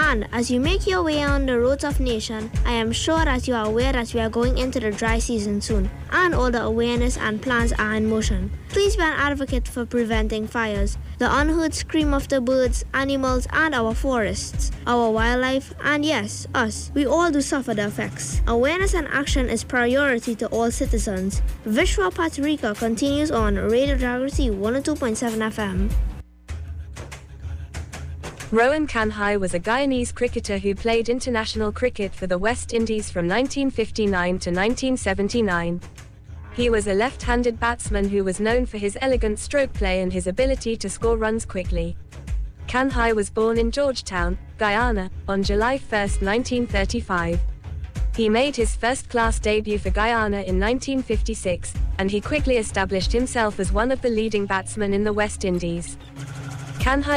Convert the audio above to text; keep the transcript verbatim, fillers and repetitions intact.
And as you make your way on the roads of nation, I am sure that you are aware that we are going into the dry season soon, and all the awareness and plans are in motion. Please be an advocate for preventing fires. The unheard scream of the birds, animals, and our forests, our wildlife, and yes, us. We all do suffer the effects. Awareness and action is priority to all citizens. Vishwa Patrika continues on Radio Jagrati one oh two point seven F M. Rohan Kanhai was a Guyanese cricketer who played international cricket for the West Indies from nineteen fifty-nine to nineteen seventy-nine. He was a left-handed batsman who was known for his elegant stroke play and his ability to score runs quickly. Kanhai was born in Georgetown, Guyana, on July first, nineteen thirty-five. He made his first-class debut for Guyana in nineteen fifty-six, and he quickly established himself as one of the leading batsmen in the West Indies. Kanhai